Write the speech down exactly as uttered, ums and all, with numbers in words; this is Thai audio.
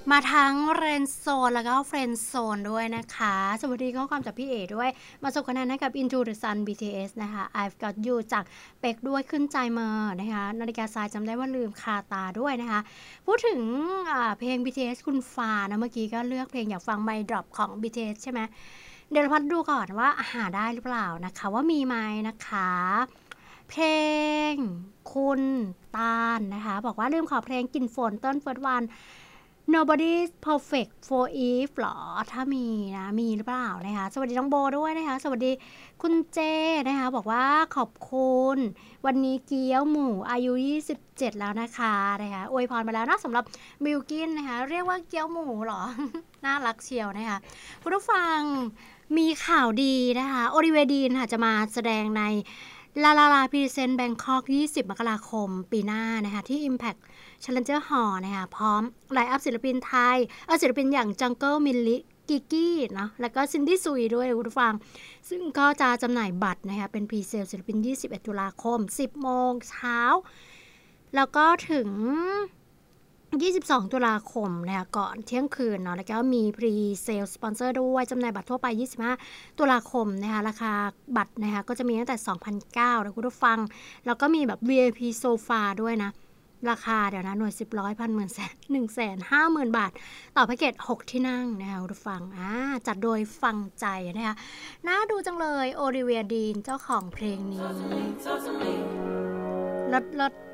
มาทั้งเรนโซนแล้วก็เฟรนด์โซนด้วยนะคะสวัสดีข้อความจากพี่เอด้วยมาส่งคะแนนให้กับ Into the Sun บี ที เอส นะคะ I've Got You จากเป็กด้วยขึ้นใจเมอร์นะคะนาฬิกาทรายจำได้ว่าลืมคาตาด้วยนะคะพูดถึงเพลง บี ที เอส คุณฟ้านะเมื่อกี้ก็เลือกเพลงอยากฟัง My Drop ของ บี ที เอส ใช่ไหมเดี๋ยวเราพัดดูก่อนว่าหาได้หรือเปล่านะคะว่ามีไหมนะคะเพลงคุณตาลนะคะบอกว่าลืมขอเพลงกินฝนต้นเฟิร์สวันNobody's perfect for Eve หรอถ้ามีนะมีหรือเปล่านะคะสวัสดีน้องโบด้วยนะคะสวัสดีคุณเจนะคะบอกว่าขอบคุณวันนี้เกี๊ยวหมูอายุยี่สิบเจ็ดแล้วนะคะนะคะอวยพรมาแล้วนะสำหรับบิลกินนะคะเรียกว่าเกี๊ยวหมูหรอ น่ารักเชียวนะคะคุณผู้ฟังมีข่าวดีนะคะโอลิเวดีนค่ะจะมาแสดงในลาลาลาพรีเซนต์แบงคอกยี่สิบมกราคมปีหน้านะคะที่ Impact Challenger Hall นะคะพร้อมไลน์อัพศิลปินไทยเอาศิลปินอย่าง Jungle Milli กิกกี้เนาะแล้วก็ซินดี้ซุยด้วยคุณผู้ฟังซึ่งก็จะจำหน่ายบัตรนะคะเป็นพรีเซลศิลปินยี่สิบเอ็ดตุลาคมสิบโมงเช้าแล้วก็ถึงยี่สิบสองตุลาคมนะคะก่อนเที่ยงคืนเนาะแล้วก็มีพรีเซลสปอนเซอร์ด้วยจำหน่ายบัตรทั่วไปยี่สิบห้าตุลาคมนะคะราคาบัตรนะคะก็จะมีตั้งแต่ สองพันเก้าร้อย นะคุณผู้ฟังแล้วก็มีแบบ วี ไอ พี โซฟาด้วยนะราคาเดี๋ยวนะหน่วยสิบร้อยพันหมื่นแสนหนึ่งแสนห้าหมื่นบาทต่อแพ็กเกจหกที่นั่งนะคะคุณผู้ฟังอ่าจัดโดยฟังใจนะคะน่าดูจังเลยโอลิเวียดีนเจ้าของเพลงนี้ลดลด